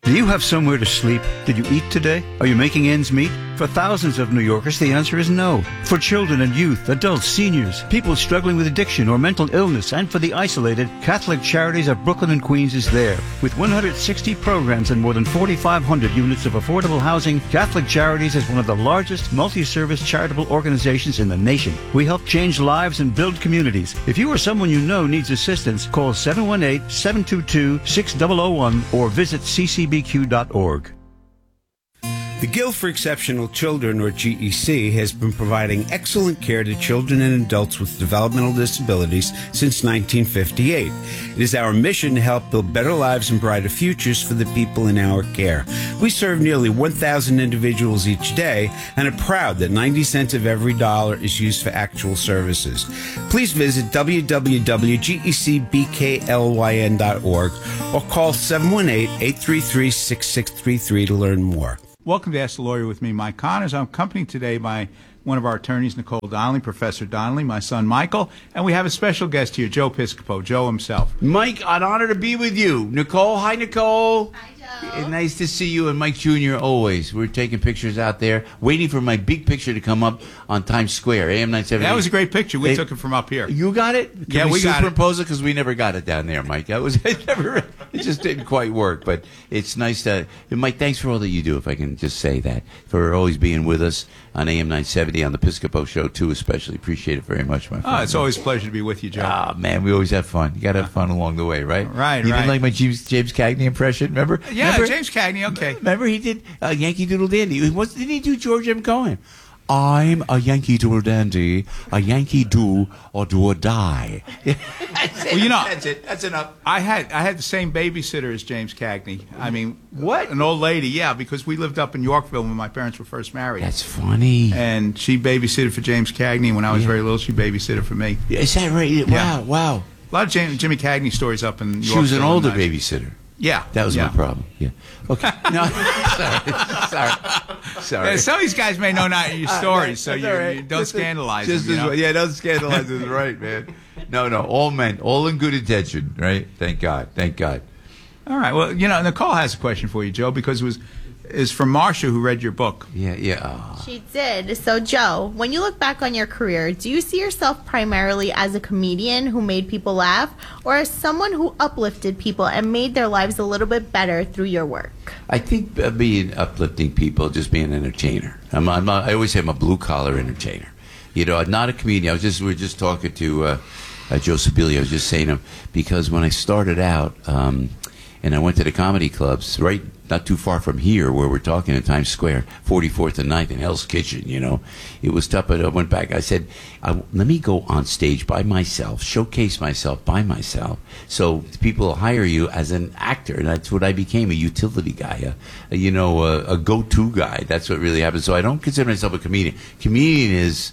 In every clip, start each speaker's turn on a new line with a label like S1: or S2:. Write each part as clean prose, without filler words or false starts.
S1: Do you have somewhere to sleep? Did you eat today? Are you making ends meet? For thousands of New Yorkers, the answer is no. For children and youth, adults, seniors, people struggling with addiction or mental illness, and for the isolated, Catholic Charities of Brooklyn and Queens is there. With 160 programs and more than 4,500 units of affordable housing, Catholic Charities is one of the largest multi-service charitable organizations in the nation. We help change lives and build communities. If you or someone you know needs assistance, call 718-722-6001 or visit ccbq.org.
S2: The Guild for Exceptional Children, or GEC, has been providing excellent care to children and adults with developmental disabilities since 1958. It is our mission to help build better lives and brighter futures for the people in our care. We serve nearly 1,000 individuals each day and are proud that 90 cents of every dollar is used for actual services. Please visit www.gecbklyn.org or call 718-833-6633 to learn more.
S3: Welcome to Ask the Lawyer with me, Mike Connors. I'm accompanied today by one of our attorneys, Nicole Donnelly, Professor Donnelly, my son Michael, and we have a special guest here, Joe Piscopo, Joe himself.
S4: Mike, an honor to be with you. Nicole, hi, Nicole.
S5: Hi, Joe.
S4: Nice to see you, and Mike Jr. always. We're taking pictures out there, waiting for my big picture to come up on Times Square, AM 970.
S3: That was a great picture. We took it from up here.
S4: You got it?
S3: Yeah, we got it.
S4: Superimpose it because we never got it down there, Mike. It just didn't quite work, but it's nice to. Mike, thanks for all that you do, if I can just say that, for always being with us on AM 970 on the Piscopo Show, too, especially. Appreciate it very much, my friend.
S3: Oh, it's always a pleasure to be with you, Joe.
S4: Ah, man, we always have fun. You got to have fun along the way, right?
S3: Right,
S4: You
S3: right.
S4: didn't like my James Cagney impression, remember?
S3: Yeah,
S4: Remember?
S3: James Cagney, okay.
S4: Remember he did Yankee Doodle Dandy. Didn't he do George M. Cohen? I'm a Yankee Doodle Dandy, a Yankee do or do or die.
S3: Well, you know,
S4: That's it. That's enough.
S3: I had the same babysitter as James Cagney. I mean,
S4: What?
S3: An old lady, yeah, because we lived up in Yorkville when my parents were first married.
S4: That's funny.
S3: And she babysitted for James Cagney. When I was very little, she babysitted for me.
S4: Is that right?
S3: Yeah.
S4: Wow.
S3: A lot of Jimmy Cagney stories up in Yorkville.
S4: She was an older
S3: and,
S4: babysitter.
S3: Yeah.
S4: That was
S3: yeah.
S4: my problem. Yeah. Okay. No. Sorry.
S3: Some of these guys may know not your stories, so you don't scandalize them. You know?
S4: Yeah, don't scandalize them. Right, man. No. All men, all in good intention, right? Thank God.
S3: All right. Well, you know, Nicole has a question for you, Joe, because it's from Marcia, who read your book.
S4: Yeah.
S5: She did. So, Joe, when you look back on your career, do you see yourself primarily as a comedian who made people laugh, or as someone who uplifted people and made their lives a little bit better through your work?
S4: I think being uplifting people, just being an entertainer. I always say I'm a blue collar entertainer. You know, I'm not a comedian. We were just talking to Joe Sibilia. I was just saying to him, because when I started out, and I went to the comedy clubs, right, not too far from here, where we're talking in Times Square, 44th and 9th in Hell's Kitchen, you know. It was tough, but I went back. I said, let me go on stage by myself, showcase myself by myself, so people will hire you as an actor. And that's what I became, a utility guy, a go-to guy. That's what really happened. So I don't consider myself a comedian. Comedian is,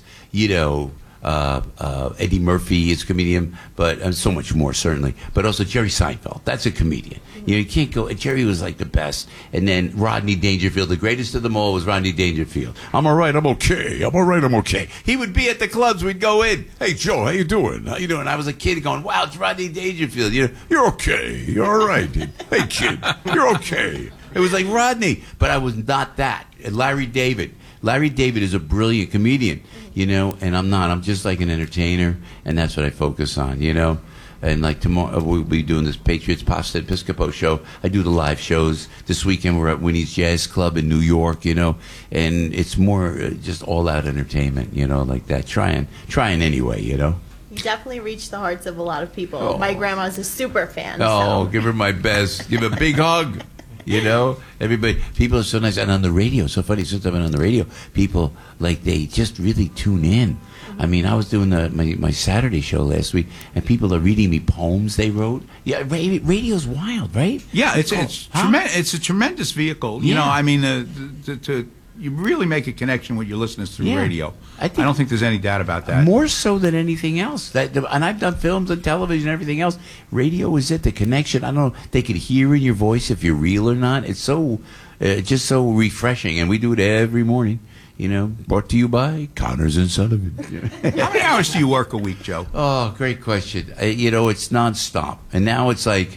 S4: Eddie Murphy is a comedian, but so much more, certainly. But also Jerry Seinfeld, that's a comedian. You can't go. Jerry was like the best. And then Rodney Dangerfield, the greatest of them all was Rodney Dangerfield. I'm all right, I'm okay. He would be at the clubs, we'd go in. Hey, Joe, how you doing? I was a kid going, wow, it's Rodney Dangerfield. You're okay. You're all right. Hey, kid, you're okay. It was like Rodney, but I was not that. Larry David is a brilliant comedian, and I'm not. I'm just like an entertainer, and that's what I focus on, And like tomorrow, we'll be doing this Patriots Pasta Piscopo show. I do the live shows. This weekend, we're at Winnie's Jazz Club in New York, and it's more just all-out entertainment, like that. Trying anyway,
S5: You definitely reached the hearts of a lot of people.
S4: Oh.
S5: My grandma's a super fan.
S4: Oh,
S5: so.
S4: give her my best. Give her a big hug. Everybody, people are so nice. And on the radio, so funny, since I've been on the radio, people, they just really tune in. I mean, I was doing my Saturday show last week, and people are reading me poems they wrote. Yeah, radio's wild, right?
S3: Yeah, it's a tremendous vehicle. You know, I mean, you really make a connection with your listeners through radio. I don't think there's any doubt about that.
S4: More so than anything else. And I've done films and television and everything else. Radio is it, the connection. I don't know, they could hear in your voice if you're real or not. It's so, just so refreshing. And we do it every morning. Brought to you by Connors and Sullivan.
S3: How many hours do you work a week, Joe?
S4: Oh, great question. It's nonstop. And now it's like,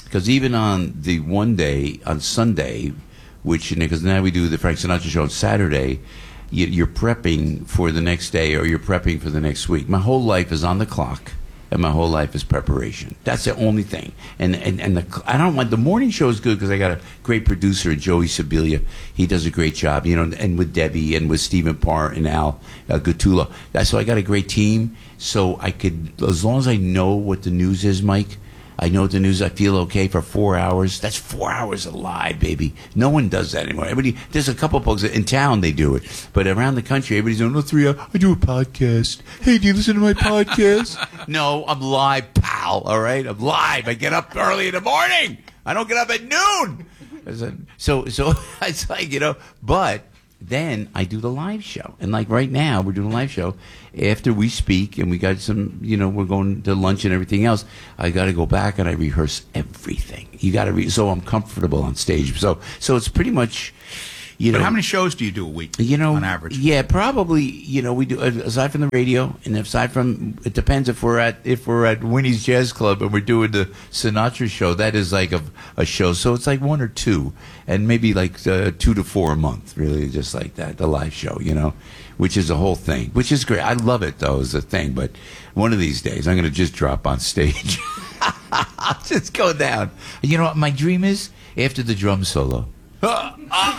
S4: because even on the one day on Sunday, which because now we do the Frank Sinatra show on Saturday, you're prepping for the next day or you're prepping for the next week. My whole life is on the clock. And my whole life is preparation. That's the only thing. And I don't want the morning show is good because I got a great producer, Joey Sibilia. He does a great job, and with Debbie and with Stephen Parr and Al Gattullo. So I got a great team. So I could, as long as I know what the news is, Mike. I know what the news. I feel okay for 4 hours. That's 4 hours alive, baby. No one does that anymore. There's a couple of folks in town they do it, but around the country, everybody's doing 3 hours. I do a podcast. Hey, do you listen to my podcast? No, I'm live, pal. All right, I'm live. I get up early in the morning. I don't get up at noon. So it's like but. Then I do the live show. And like right now, we're doing a live show. After we speak and we got some, we're going to lunch and everything else, I got to go back and I rehearse everything. You got to so I'm comfortable on stage. So it's pretty much,
S3: But how many shows do you do a week on average?
S4: Yeah, probably, we do, aside from the radio, and aside from, it depends if we're at Winnie's Jazz Club and we're doing the Sinatra show, that is like a show. So it's like 1 or 2, and maybe like 2 to 4 a month, really, just like that, the live show, which is a whole thing, which is great. I love it, though, as a thing, but one of these days I'm going to just drop on stage. I'll just go down. You know what my dream is? After the drum solo. Oh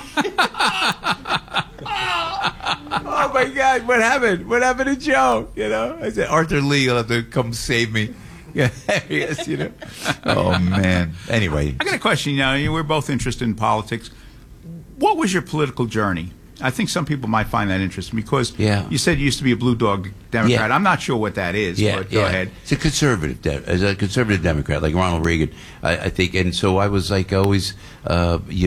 S4: my God! What happened? What happened to Joe? I said Arthur Lee will have to come save me. Yeah, yes, Oh man. Anyway,
S3: I got a question. We're both interested in politics. What was your political journey? I think some people might find that interesting because you said you used to be a Blue Dog Democrat. Yeah. I'm not sure what that is, but go ahead.
S4: It's a conservative Democrat, like Ronald Reagan, I think. And so I was like always, early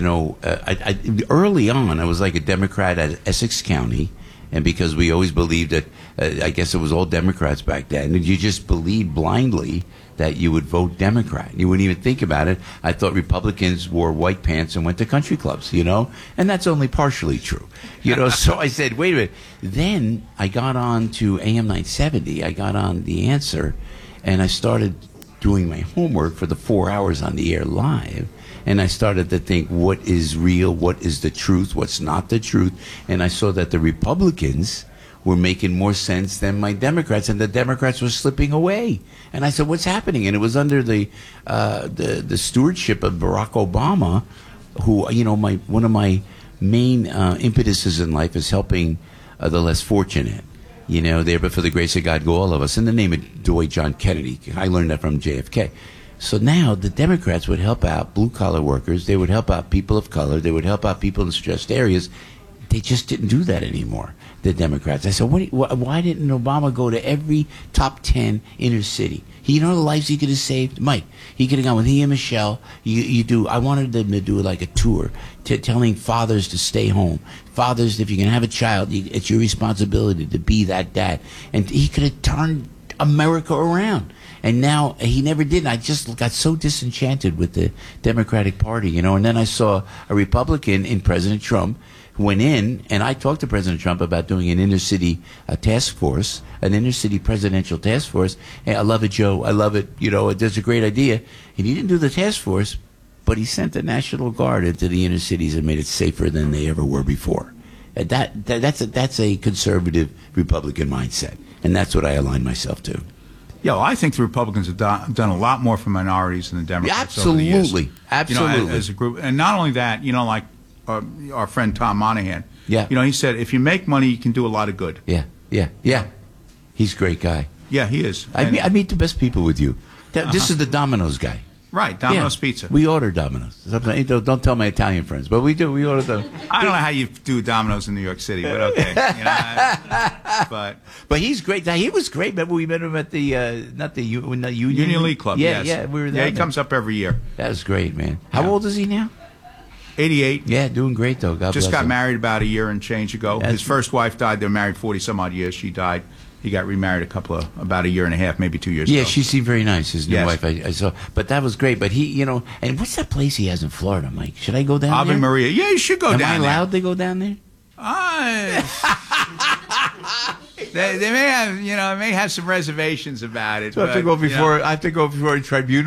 S4: on, I was like a Democrat at Essex County. And because we always believed that, I guess it was all Democrats back then, and you just believed blindly that you would vote Democrat. You wouldn't even think about it. I thought Republicans wore white pants and went to country clubs, and that's only partially true. So I said, wait a minute. Then I got on to AM 970. I got on The Answer, and I started doing my homework for the 4 hours on the air live. And I started to think, what is real? What is the truth? What's not the truth? And I saw that the Republicans were making more sense than my Democrats, and the Democrats were slipping away. And I said, what's happening? And it was under the stewardship of Barack Obama, who, one of my main impetuses in life is helping the less fortunate. There, but for the grace of God go all of us. In the name of Dwight John Kennedy. I learned that from JFK. So now the Democrats would help out blue-collar workers. They would help out people of color. They would help out people in stressed areas. They just didn't do that anymore, the Democrats. I said, why didn't Obama go to every top 10 inner city? The lives he could have saved? Mike, he could have gone with he and Michelle. I wanted them to do like a tour telling fathers to stay home. Fathers, if you're going to have a child, it's your responsibility to be that dad. And he could have turned America around. And now he never did. And I just got so disenchanted with the Democratic Party, And then I saw a Republican in President Trump who went in, and I talked to President Trump about doing an inner city task force, an inner city presidential task force. Hey, I love it, Joe. I love it. It's a great idea. And he didn't do the task force, but he sent the National Guard into the inner cities and made it safer than they ever were before. And that's a conservative Republican mindset, and that's what I align myself to.
S3: Yeah, I think the Republicans have done a lot more for minorities than the Democrats.
S4: Absolutely,
S3: over the years.
S4: Absolutely.
S3: As a group, and not only that, like our friend Tom Monahan.
S4: Yeah.
S3: He said if you make money, you can do a lot of good.
S4: Yeah. He's a great guy.
S3: Yeah, he is.
S4: I meet the best people with you. This is the Domino's guy.
S3: Right, Domino's Pizza.
S4: We order Domino's. Don't tell my Italian friends, but we do. We order them.
S3: I don't know how you do Domino's in New York City, but okay.
S4: But he's great. He was great. Remember we met him at the
S3: Union League Club.
S4: Yeah,
S3: yes.
S4: we were there.
S3: Yeah, he comes up every year.
S4: That was great, man. How old is he now?
S3: 88.
S4: Yeah, doing great though. God
S3: just
S4: bless
S3: got
S4: him.
S3: married about a year and change ago. His first wife died. They were married 40 some odd years. She died. He got remarried about a year and a half, maybe 2 years ago.
S4: Yeah, she seemed very nice, his new wife. I saw. But that was great. But he, and what's that place he has in Florida, Mike? Should I go down
S3: Ave
S4: there?
S3: Maria. Yeah, you should go down there.
S4: Am I allowed to go down there?
S3: They may have, may have some reservations about it.
S4: So I have to go before. I have to go before a tribunal.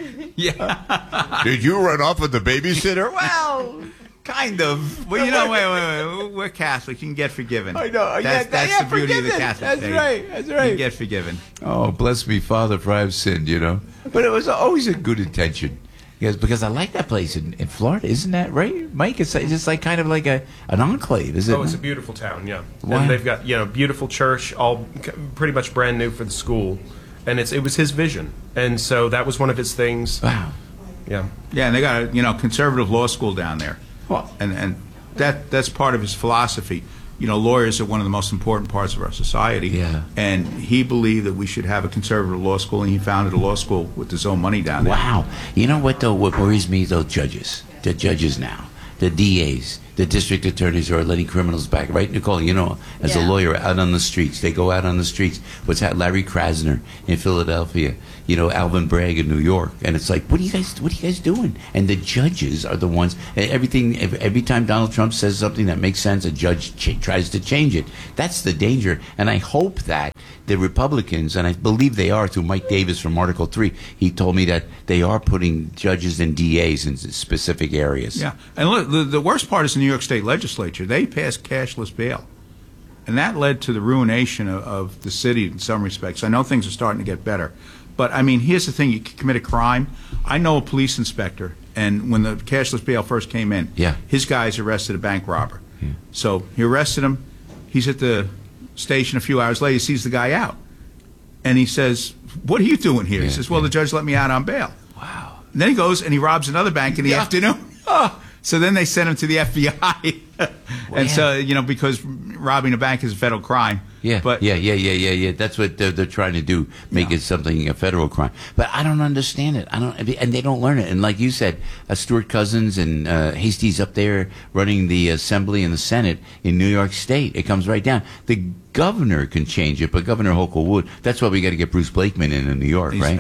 S3: Yeah.
S4: Did you run off with the babysitter?
S3: Well, kind of. Well, wait. We're Catholic. You can get forgiven.
S4: I know.
S3: That's the beauty of the Catholic faith.
S4: That's right.
S3: You can get forgiven.
S4: Oh, bless me, Father, for I have sinned, But it was always a good intention. Yes, because I like that place in Florida. Isn't that right, Mike? It's just like kind of like an enclave, is it?
S6: Oh, it's a beautiful town, yeah.
S4: Wow.
S6: And they've got, beautiful church, all pretty much brand new for the school. And it was his vision. And so that was one of his things.
S4: Wow.
S6: Yeah.
S3: Yeah, and they got a conservative law school down there.
S4: Well,
S3: and that's part of his philosophy. Lawyers are one of the most important parts of our society.
S4: Yeah.
S3: And he believed that we should have a conservative law school, and he founded a law school with his own money down there.
S4: Wow. You know what, though? What worries me, though, judges. The judges now. The DAs. The district attorneys who are letting criminals back. Right, Nicole? As a lawyer, out on the streets. They go out on the streets. What's that? Larry Krasner in Philadelphia. Alvin Bragg in New York. And it's like, what are you guys doing? And the judges are the ones. Every time Donald Trump says something that makes sense, a judge tries to change it. That's the danger. And I hope that the Republicans, and I believe they are through Mike Davis from Article 3, he told me that they are putting judges and DAs in specific areas.
S3: Yeah. And look, the worst part is the New York State Legislature. They passed cashless bail. And that led to the ruination of the city in some respects. I know things are starting to get better. But, here's the thing. You commit a crime. I know a police inspector, and when the cashless bail first came in, his guys arrested a bank robber.
S4: Yeah.
S3: So he arrested him. He's at the station a few hours later. He sees the guy out. And he says, what are you doing here? He says, well, the judge let me out on bail.
S4: Wow.
S3: And then he goes and he robs another bank in the afternoon. So then they sent him to the FBI. And so, because robbing a bank is a federal crime.
S4: Yeah,
S3: but
S4: yeah. That's what they're trying to do, make it something a federal crime. But I don't understand it. And they don't learn it. And like you said, Stuart Cousins and Hastie's up there running the Assembly and the Senate in New York State. It comes right down. The governor can change it, but Governor Hochul would. That's why we got to get Bruce Blakeman in New York, right?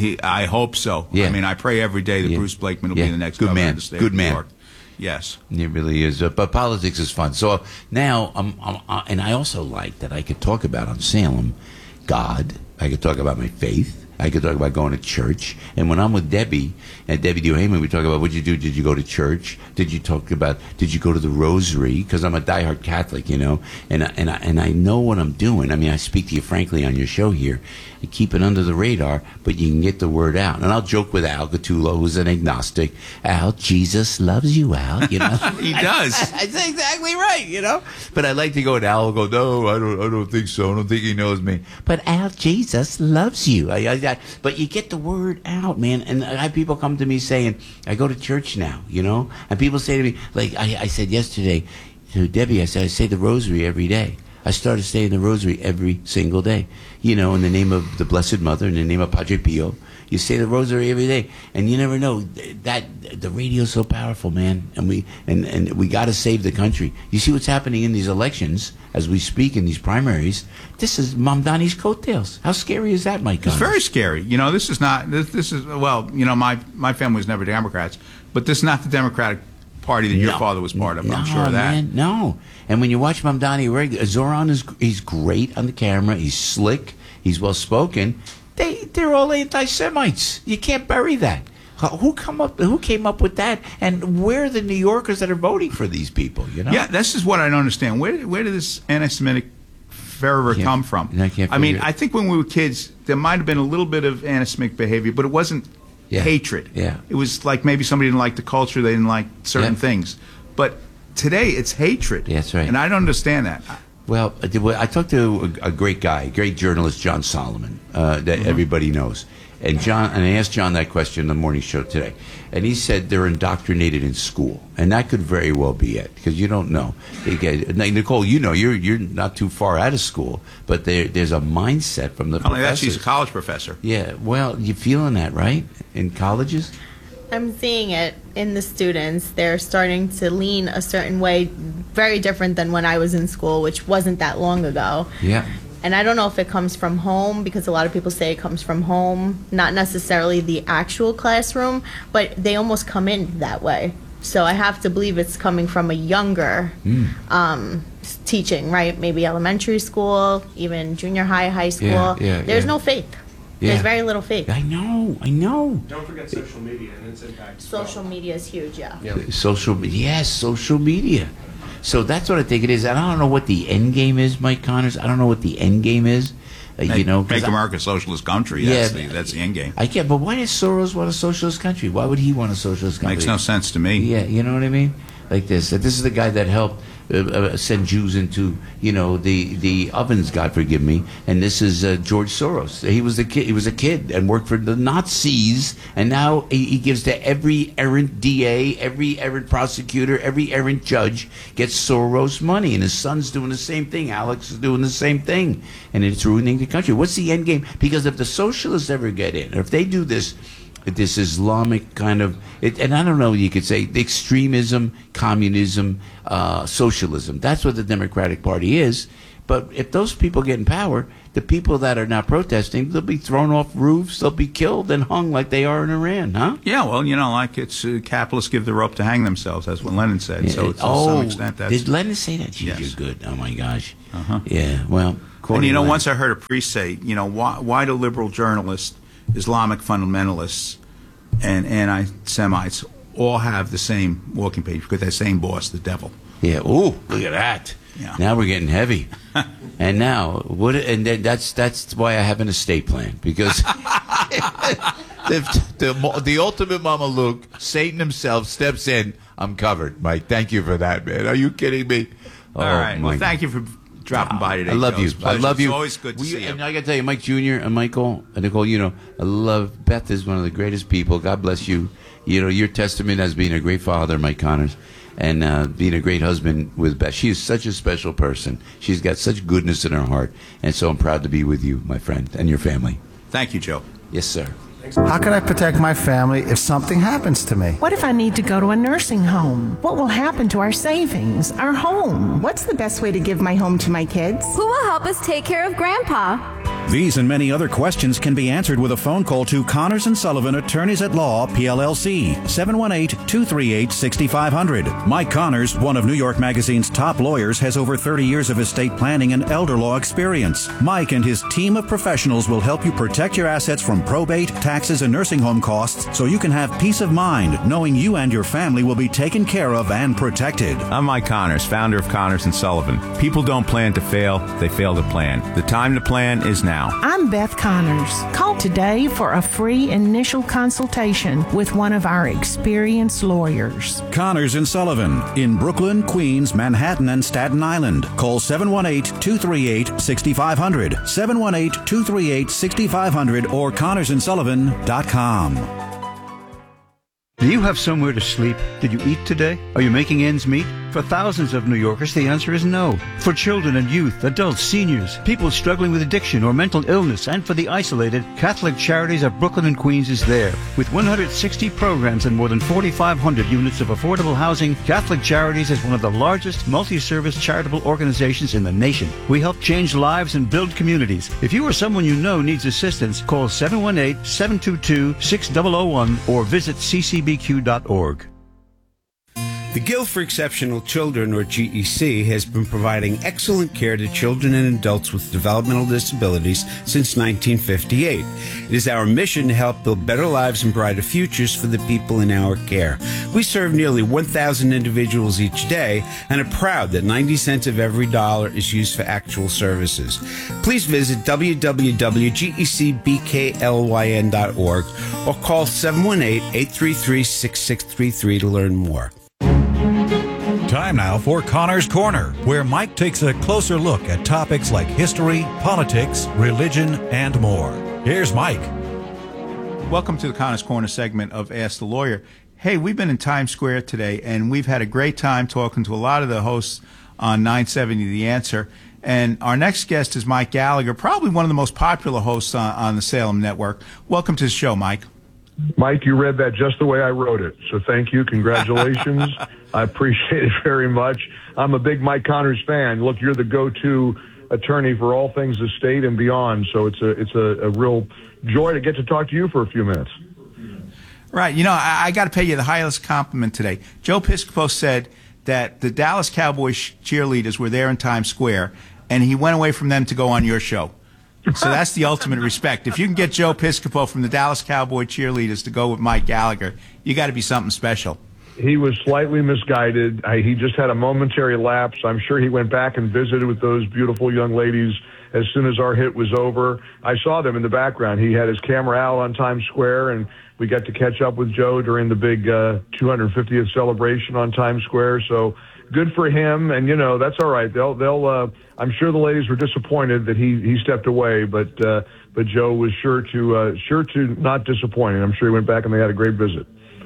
S3: I hope so.
S4: Yeah.
S3: I pray every day that Bruce Blakeman will be the next governor of the state of New York. Yes.
S4: It really is. But politics is fun. So now, and I also like that I could talk about on Salem God. I could talk about my faith. I could talk about going to church. And when I'm with Debbie, and Debbie Duhayman, we talk about what you do. Did you go to church? Did you go to the rosary? Because I'm a diehard Catholic, and I know what I'm doing. I speak to you frankly on your show here. I keep it under the radar, but you can get the word out. And I'll joke with Al Gattulo, who's an agnostic. Al, Jesus loves you, Al.
S3: He does.
S4: That's exactly right, But I like to go, and Al will go, no, I don't think so. I don't think he knows me. But Al, Jesus loves you. But you get the word out, man. And I have people come to me saying, I go to church now, And people say to me, like I said yesterday to Debbie, I say the rosary every day. I started saying the rosary every single day. In the name of the Blessed Mother, in the name of Padre Pio. You say the rosary every day, and you never know that the radio's so powerful, man. And we got to save the country. You see what's happening in these elections as we speak in these primaries. This is Mamdani's coattails. How scary is that, Mike?
S3: It's very scary. This is not. This is my family was never Democrats, but this is not the Democratic Party that your father was part of. I'm sure of that.
S4: Man, no. And when you watch Mamdani, Zoran he's great on the camera. He's slick. He's well spoken. They're all anti-Semites. You can't bury that. Who came up with that? And where are the New Yorkers that are voting for these people?
S3: Yeah, this is what I don't understand. Where did this anti-Semitic fervor come from? I think when we were kids, there might have been a little bit of anti-Semitic behavior, but it wasn't hatred.
S4: Yeah.
S3: It was like maybe somebody didn't like the culture, they didn't like certain things. But today, it's hatred.
S4: Yeah, that's right.
S3: And I don't understand that.
S4: Well, I talked to a great guy, great journalist, John Solomon, that everybody knows. And I asked John that question in the morning show today. And he said they're indoctrinated in school. And that could very well be it, because you don't know. Nicole, you're not too far out of school, but there's a mindset from the professors.
S3: That she's a college professor.
S4: Yeah, well, you're feeling that, right? In colleges?
S5: I'm seeing it in the students. They're starting to lean a certain way, very different than when I was in school, which wasn't that long ago.
S4: Yeah.
S5: And I don't know if it comes from home, because a lot of people say it comes from home, not necessarily the actual classroom, but they almost come in that way. So I have to believe it's coming from a younger teaching, right? Maybe elementary school, even junior high, high school. There's no faith.
S4: Yeah.
S5: There's very little faith.
S4: I know.
S6: Don't forget social media and its impact.
S5: Social media is huge, yeah.
S4: Social media. So that's what I think it is. And I don't know what the end game is, Mike Connors. I don't know what the end game is.
S3: Make America a socialist country. That's the end game.
S4: I get, but why does Soros want a socialist country? Why would he want a socialist country?
S3: Makes no sense to me.
S4: Yeah, you know what I mean? Like this. This is the guy that helped send Jews into, the ovens, God forgive me. And this is George Soros. He was a kid and worked for the Nazis, and now he gives to every errant DA, every errant prosecutor, every errant judge gets Soros money, and his son's doing the same thing. Alex is doing the same thing, and it's ruining the country. What's the end game? Because if the socialists ever get in, or if they do this Islamic kind of, and I don't know, you could say extremism, communism, socialism. That's what the Democratic Party is. But if those people get in power, the people that are now protesting, they'll be thrown off roofs, they'll be killed and hung like they are in Iran, huh?
S3: Yeah, well, like it's capitalists give the rope to hang themselves. That's what Lenin said. Yeah, so to some extent, that's...
S4: Did Lenin say that? Yes. You're good. Oh, my gosh.
S3: Uh-huh.
S4: Yeah, well...
S3: And, once I heard a priest say, why do liberal journalists, Islamic fundamentalists, and anti-Semites all have the same walking page because they're the same boss, the devil.
S4: Yeah. Ooh, look at that. Yeah. Now we're getting heavy. And now that's why I have an estate plan, because the ultimate Mama Luke, Satan himself, steps in. I'm covered, Mike. Thank you for that, man. Are you kidding me?
S3: All right. Well, thank you for dropping by today.
S4: I love you. I love you.
S3: It's always good to see you.
S4: And I got to tell you, Mike Jr. and Michael and Nicole, I love Beth is one of the greatest people. God bless you. Your testament as being a great father, Mike Connors, and being a great husband with Beth. She is such a special person. She's got such goodness in her heart. And so I'm proud to be with you, my friend, and your family.
S3: Thank you, Joe.
S4: Yes, sir.
S7: How can I protect my family if something happens to me?
S8: What if I need to go to a nursing home? What will happen to our savings, our home?
S9: What's the best way to give my home to my kids?
S10: Who will help us take care of Grandpa?
S11: These and many other questions can be answered with a phone call to Connors & Sullivan, Attorneys at Law, PLLC, 718-238-6500. Mike Connors, one of New York Magazine's top lawyers, has over 30 years of estate planning and elder law experience. Mike and his team of professionals will help you protect your assets from probate, taxes, and nursing home costs so you can have peace of mind knowing you and your family will be taken care of and protected.
S12: I'm Mike Connors, founder of Connors & Sullivan. People don't plan to fail, they fail to plan. The time to plan is now.
S8: I'm Beth Connors. Call today for a free initial consultation with one of our experienced lawyers.
S11: Connors & Sullivan in Brooklyn, Queens, Manhattan, and Staten Island. Call 718-238-6500, 718-238-6500, or ConnorsandSullivan.com.
S1: Do you have somewhere to sleep? Did you eat today? Are you making ends meet? For thousands of New Yorkers, the answer is no. For children and youth, adults, seniors, people struggling with addiction or mental illness, and for the isolated, Catholic Charities of Brooklyn and Queens is there. With 160 programs and more than 4,500 units of affordable housing, Catholic Charities is one of the largest multi-service charitable organizations in the nation. We help change lives and build communities. If you or someone you know needs assistance, call 718-722-6001 or visit ccbq.org.
S2: The Guild for Exceptional Children, or GEC, has been providing excellent care to children and adults with developmental disabilities since 1958. It is our mission to help build better lives and brighter futures for the people in our care. We serve nearly 1,000 individuals each day and are proud that 90 cents of every dollar is used for actual services. Please visit www.gecbklyn.org or call 718-833-6633 to learn more.
S11: Time now for Connor's Corner, where Mike takes a closer look at topics like history, politics, religion, and more. Here's Mike.
S3: Welcome to the Connor's Corner segment of Ask the Lawyer. Hey, we've been in Times Square today, and we've had a great time talking to a lot of the hosts on 970 The Answer. And our next guest is Mike Gallagher, probably one of the most popular hosts on the Salem Network. Welcome to the show, Mike.
S13: Mike, you read that just the way I wrote it. So thank you. Congratulations. I appreciate it very much. I'm a big Mike Connors fan. Look, you're the go-to attorney for all things estate and beyond. So it's a real joy to get to talk to you for a few minutes.
S3: Right. I got to pay you the highest compliment today. Joe Piscopo said that the Dallas Cowboys cheerleaders were there in Times Square, and he went away from them to go on your show. So that's the ultimate respect. If you can get Joe Piscopo from the Dallas Cowboy cheerleaders to go with Mike Gallagher, you got to be something special.
S13: He was slightly misguided. He just had a momentary lapse. I'm sure he went back and visited with those beautiful young ladies as soon as our hit was over. I saw them in the background. He had his camera out on Times Square, and we got to catch up with Joe during the big 250th celebration on Times Square. So good for him. And, that's all right. They'll I'm sure the ladies were disappointed that he stepped away, but Joe was sure to not disappoint. And I'm sure he went back and they had a great visit.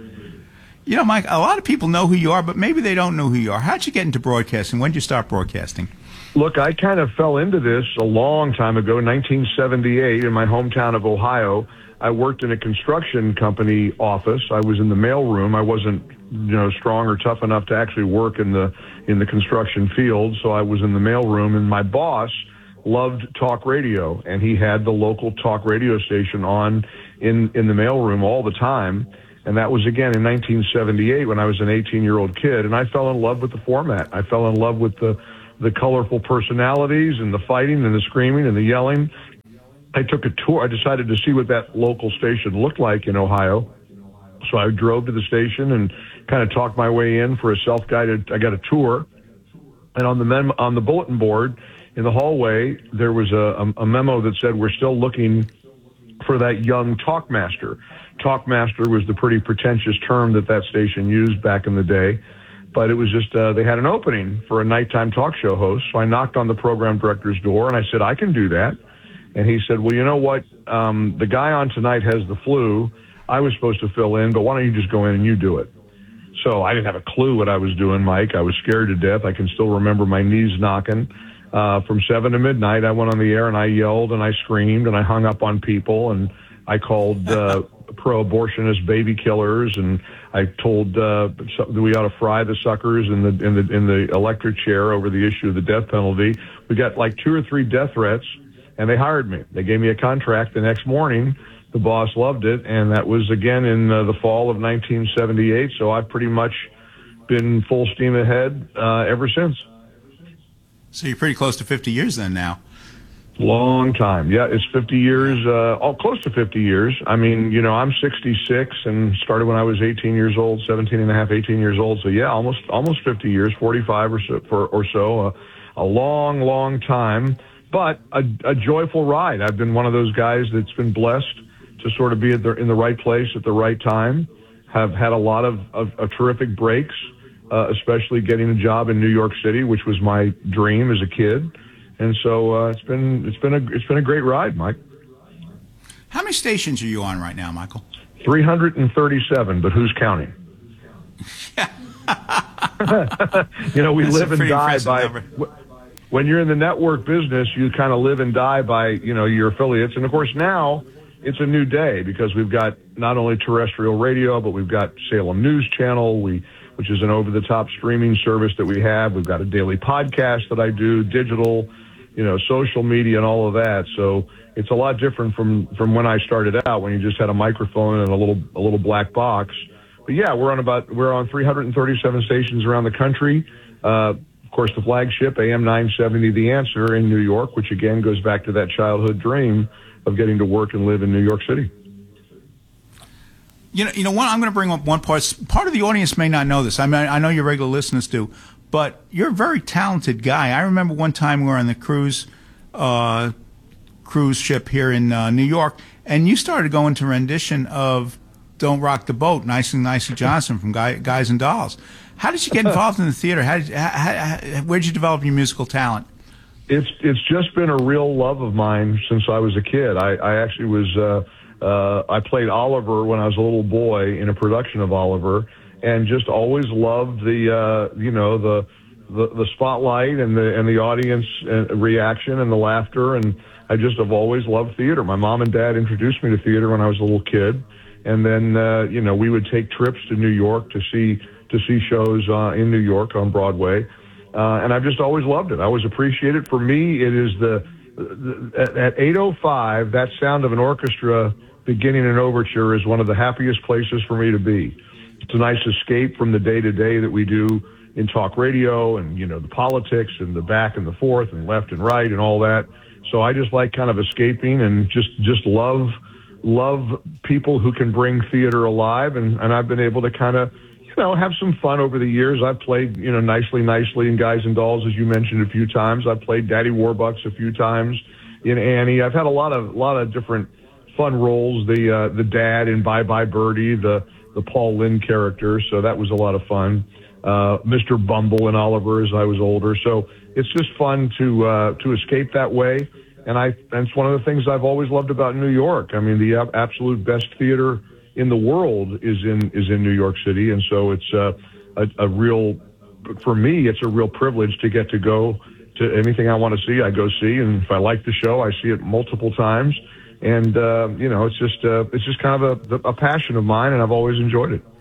S3: Mike, a lot of people know who you are, but maybe they don't know who you are. How'd you get into broadcasting? When did you start broadcasting?
S13: Look, I kind of fell into this a long time ago, 1978, in my hometown of Ohio. I worked in a construction company office. I was in the mailroom. I wasn't, strong or tough enough to actually work in the construction field, so I was in the mailroom. And my boss loved talk radio, and he had the local talk radio station on in the mailroom all the time. And that was, again, in 1978 when I was an 18-year-old kid. And I fell in love with the format. I fell in love with the colorful personalities and the fighting and the screaming and the yelling. I took a tour. I decided to see what that local station looked like in Ohio. So I drove to the station and kind of talked my way in for a self-guided, I got a tour. And on the bulletin board in the hallway, there was a memo that said, we're still looking for that young talkmaster. Talkmaster was the pretty pretentious term that station used back in the day, but it was just they had an opening for a nighttime talk show host. So I knocked on the program director's door and I said, I can do that. And he said, well, you know what? The guy on tonight has the flu. I was supposed to fill in, but why don't you just go in and you do it? So I didn't have a clue what I was doing, Mike. I was scared to death. I can still remember my knees knocking. From 7 to midnight, I went on the air and I yelled and I screamed and I hung up on people and I called pro-abortionist baby killers, and I told we ought to fry the suckers in the electric chair over the issue of the death penalty. We got like 2 or 3 death threats, and they hired me. They gave me a contract the next morning. The boss loved it, and that was again in the fall of 1978. So I've pretty much been full steam ahead ever since.
S3: So you're pretty close to 50 years then now.
S13: Long time. Yeah, it's 50 years, close to 50 years. I mean, I'm 66 and started when I was 18 years old, 17 and a half, 18 years old. So yeah, almost 50 years, 45 or so, a long, long time, but a joyful ride. I've been one of those guys that's been blessed to sort of be in the right place at the right time, have had a lot of terrific breaks, especially getting a job in New York City, which was my dream as a kid. And so it's been a great ride, Mike.
S3: How many stations are you on right now, Michael?
S13: 337, but who's counting? We live and die by. When you're in the network business, you kind of live and die by your affiliates. And of course now it's a new day because we've got not only terrestrial radio, but we've got Salem News Channel, which is an over-the-top streaming service that we have. We've got a daily podcast that I do, digital, social media and all of that. So it's a lot different from when I started out, when you just had a microphone and a little black box. But yeah, we're on 337 stations around the country. Of course, the flagship AM 970, The Answer in New York, which again goes back to that childhood dream of getting to work and live in New York City.
S3: I'm going to bring up one part. Part of the audience may not know this. I mean, I know your regular listeners do, but you're a very talented guy. I remember one time we were on the cruise ship here in New York, and you started going to rendition of "Don't Rock the Boat," Nicey Johnson from Guys and Dolls. How did you get involved in the theater? Where did you develop your musical talent?
S13: It's just been a real love of mine since I was a kid. I actually was. I played Oliver when I was a little boy in a production of Oliver, and just always loved the spotlight and the audience reaction and the laughter, and I just have always loved theater. My mom and dad introduced me to theater when I was a little kid, and then we would take trips to New York to see shows in New York on Broadway, and I've just always loved it. I always appreciate it. For me, it is at 8:05, that sound of an orchestra beginning an overture is one of the happiest places for me to be. It's a nice escape from the day-to-day that we do in talk radio and, the politics and the back and the forth and left and right and all that. So I just like kind of escaping and just love people who can bring theater alive. And I've been able to kind of, have some fun over the years. I've played, Nicely in Guys and Dolls, as you mentioned a few times. I've played Daddy Warbucks a few times in Annie. I've had a lot of different fun roles. The dad in Bye Bye Birdie, the Paul Lynde character. So that was a lot of fun. Mr. Bumble in Oliver as I was older. So it's just fun to escape that way. And it's one of the things I've always loved about New York. I mean, the absolute best theater in the world is in New York City. And so it's for me, it's a real privilege to get to go to anything I want to see. I go see, and if I like the show, I see it multiple times. And, it's just kind of a passion of mine, and I've always enjoyed it.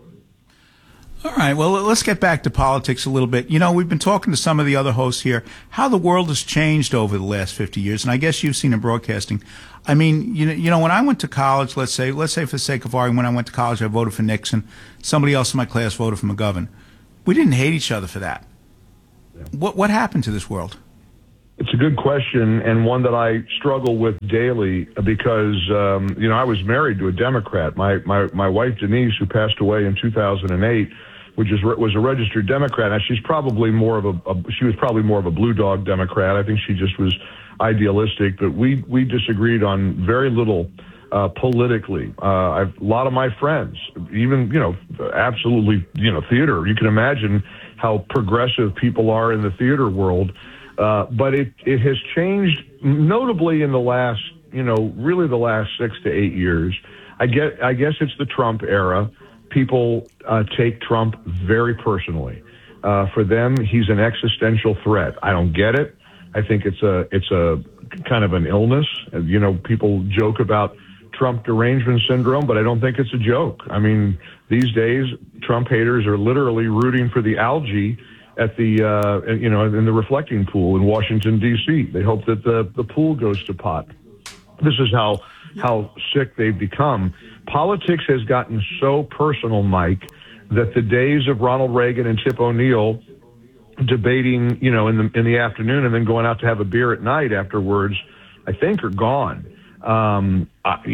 S3: All right, well, let's get back to politics a little bit. We've been talking to some of the other hosts here, how the world has changed over the last 50 years, and I guess you've seen in broadcasting. I mean, when I went to college, let's say for the sake of argument, when I went to college, I voted for Nixon. Somebody else in my class voted for McGovern. We didn't hate each other for that. Yeah. What happened to this world?
S13: It's a good question, and one that I struggle with daily because, I was married to a Democrat. My wife, Denise, who passed away in 2008, was a registered Democrat. Now, she's probably she was probably more of a blue dog Democrat. I think she just was idealistic, but we disagreed on very little politically. A lot of my friends, even, absolutely, theater. You can imagine how progressive people are in the theater world. But it has changed notably in the last, really the last 6 to 8 years. I guess it's the Trump era. People take Trump very personally. For them, he's an existential threat. I don't get it. I think it's a kind of an illness. People joke about Trump derangement syndrome, but I don't think it's a joke. I mean, these days, Trump haters are literally rooting for the algae at the in the reflecting pool in Washington, D.C. They hope that the pool goes to pot. This is how sick they've become. Politics has gotten so personal, Mike, that the days of Ronald Reagan and Tip O'Neill debating, in the afternoon and then going out to have a beer at night afterwards, I think are gone. And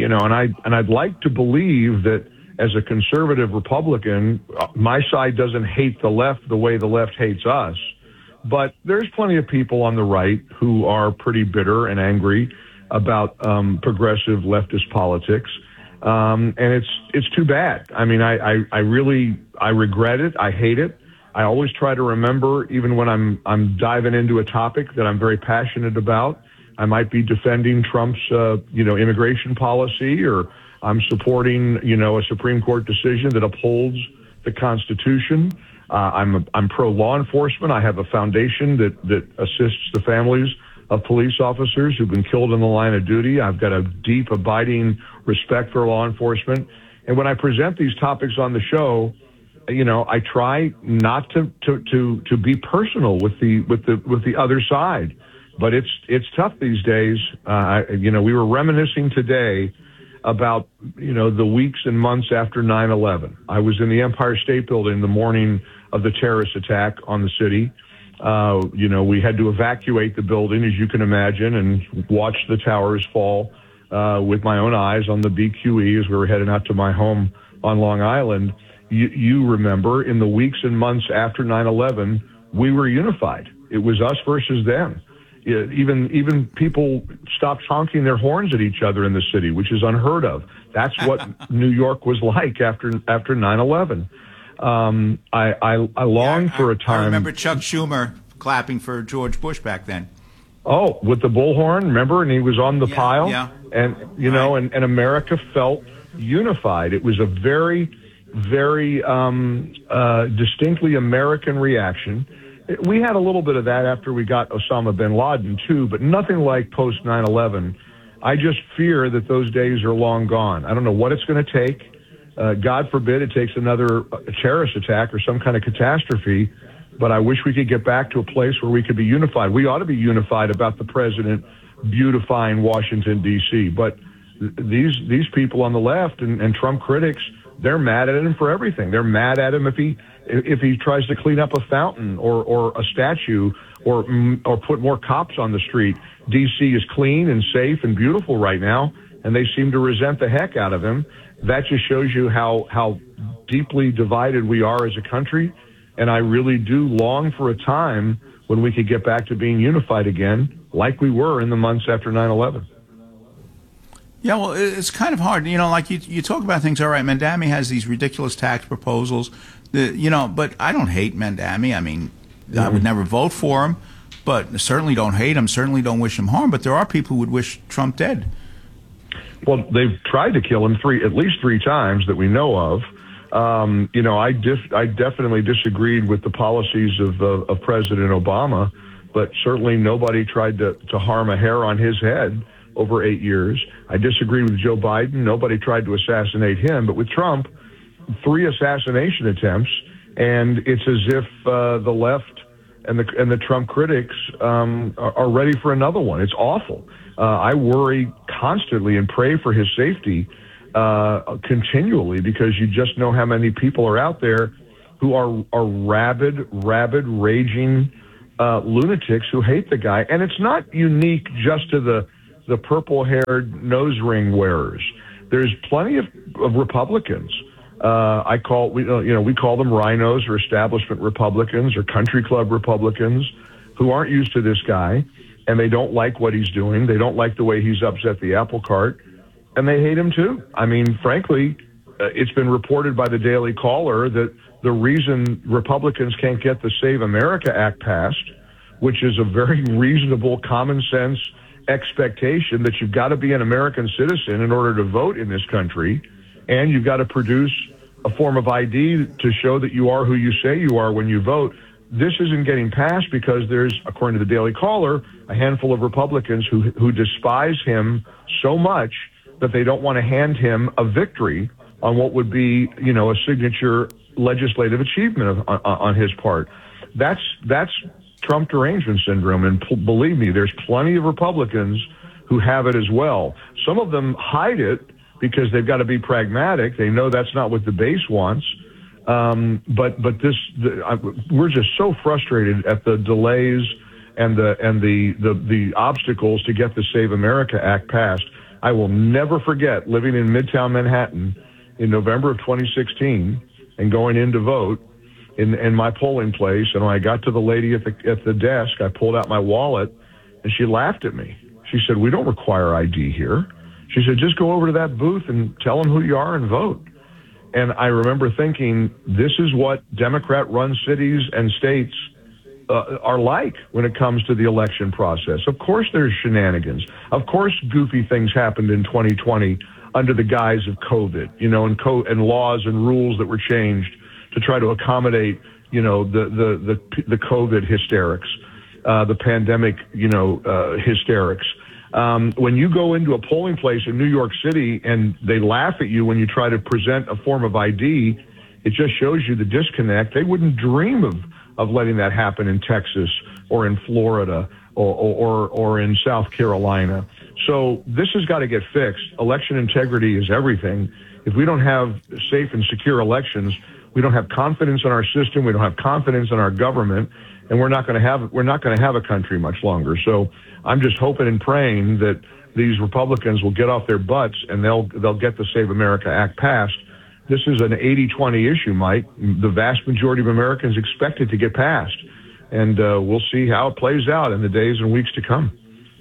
S13: I'd like to believe that as a conservative Republican, my side doesn't hate the left the way the left hates us. But there's plenty of people on the right who are pretty bitter and angry about progressive leftist politics. And it's too bad. I mean, I regret it. I hate it. I always try to remember, even when I'm diving into a topic that I'm very passionate about, I might be defending Trump's, immigration policy, or I'm supporting, a Supreme Court decision that upholds the Constitution. I'm pro law enforcement. I have a foundation that assists the families of police officers who've been killed in the line of duty. I've got a deep, abiding respect for law enforcement. And when I present these topics on the show, I try not to be personal with the other side. But it's tough these days. We were reminiscing today about, the weeks and months after 9/11. I was in the Empire State Building the morning of the terrorist attack on the city. We had to evacuate the building, as you can imagine, and watch the towers fall with my own eyes on the BQE as we were heading out to my home on Long Island. You remember, in the weeks and months after 9/11, we were unified. It was us versus them. Even people stopped honking their horns at each other in the city, which is unheard of. That's what New York was like after 9/11. I long for a time.
S3: I remember Chuck Schumer clapping for George Bush back then.
S13: Oh, with the bullhorn, remember? And he was on the pile.
S3: Yeah.
S13: And, and America felt unified. It was a very, very distinctly American reaction. We had a little bit of that after we got Osama bin Laden, too, but nothing like post 9/11. I just fear that those days are long gone. I don't know what it's going to take. God forbid it takes another terrorist attack or some kind of catastrophe, but I wish we could get back to a place where we could be unified. We ought to be unified about the president beautifying Washington, D.C., but these people on the left and Trump critics they're mad at him for everything. They're mad at him if he tries to clean up a fountain or a statue or put more cops on the street. D.C. is clean and safe and beautiful right now, and they seem to resent the heck out of him. That just shows you how deeply divided we are as a country, and I really do long for a time when we could get back to being unified again, like we were in the months after 9/11.
S3: Yeah, well, it's kind of hard. Like you talk about things, all right, Mandami has these ridiculous tax proposals, but I don't hate Mandami. I mean, I would never vote for him, but certainly don't hate him, certainly don't wish him harm, but there are people who would wish Trump dead.
S13: Well, they've tried to kill him at least three times that we know of. I definitely disagreed with the policies of President Obama, but certainly nobody tried to harm a hair on his head over 8 years. I disagree with Joe Biden. Nobody tried to assassinate him. But with Trump, 3 assassination attempts, and it's as if the left and the Trump critics are ready for another one. It's awful. I worry constantly and pray for his safety continually, because you just know how many people are out there who are rabid, raging lunatics who hate the guy. And it's not unique just to the purple-haired nose ring wearers. There's plenty of Republicans. We call them rhinos or establishment Republicans or country club Republicans who aren't used to this guy, and they don't like what he's doing. They don't like the way he's upset the apple cart, and they hate him too. I mean, frankly, it's been reported by the Daily Caller that the reason Republicans can't get the Save America Act passed, which is a very reasonable, common sense expectation that you've got to be an American citizen in order to vote in this country, and you've got to produce a form of ID to show that you are who you say you are when you vote. This isn't getting passed because there's, according to the Daily Caller, a handful of Republicans who despise him so much that they don't want to hand him a victory on what would be, a signature legislative achievement on his part. That's Trump derangement syndrome, and believe me, there's plenty of Republicans who have it as well. Some of them hide it because they've got to be pragmatic. They know that's not what the base wants. But we're just so frustrated at the delays and the obstacles to get the Save America Act passed. I will never forget living in Midtown Manhattan in November of 2016 and going in to vote in my polling place. And when I got to the lady at the desk, I pulled out my wallet, and she laughed at me. She said, "We don't require ID here." She said, "Just go over to that booth and tell them who you are and vote." And I remember thinking, this is what Democrat-run cities and states are like when it comes to the election process. Of course there's shenanigans. Of course goofy things happened in 2020 under the guise of COVID, and laws and rules that were changed to try to accommodate, the COVID hysterics, the pandemic, hysterics. When you go into a polling place in New York City and they laugh at you when you try to present a form of ID, it just shows you the disconnect. They wouldn't dream of letting that happen in Texas or in Florida or in South Carolina. So this has got to get fixed. Election integrity is everything. If we don't have safe and secure elections, we don't have confidence in our system. We don't have confidence in our government, and we're not going to have a country much longer. So I'm just hoping and praying that these Republicans will get off their butts and they'll get the Save America Act passed. This is an 80-20 issue, Mike. The vast majority of Americans expect it to get passed, and we'll see how it plays out in the days and weeks to come.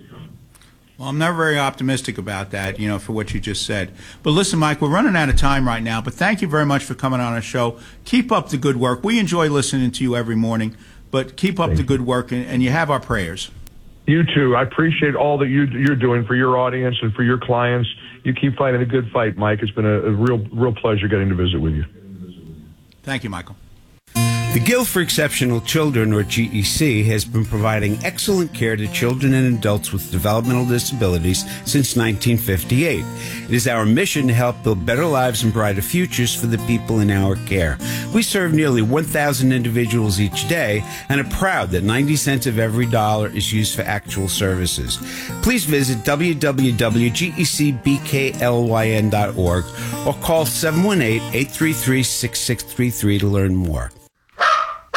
S3: Well, I'm never very optimistic about that, for what you just said. But listen, Mike, we're running out of time right now, but thank you very much for coming on our show. Keep up the good work. We enjoy listening to you every morning, but keep up the good work, and you have our prayers.
S13: You too. I appreciate all that you're doing for your audience and for your clients. You keep fighting a good fight, Mike. It's been a real pleasure getting to visit with you.
S3: Thank you, Michael.
S2: The Guild for Exceptional Children, or GEC, has been providing excellent care to children and adults with developmental disabilities since 1958. It is our mission to help build better lives and brighter futures for the people in our care. We serve nearly 1,000 individuals each day and are proud that 90 cents of every dollar is used for actual services. Please visit www.gecbklyn.org or call 718-833-6633 to learn more.